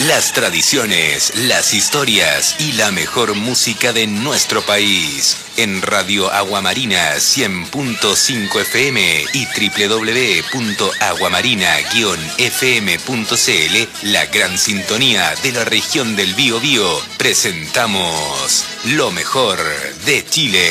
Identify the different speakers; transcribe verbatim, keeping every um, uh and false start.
Speaker 1: Las tradiciones, las historias y la mejor música de nuestro país. En Radio Aguamarina cien punto cinco F M y doble u doble u doble u punto aguamarina guion f m punto c l, la gran sintonía de la región del Biobío, presentamos lo mejor de Chile.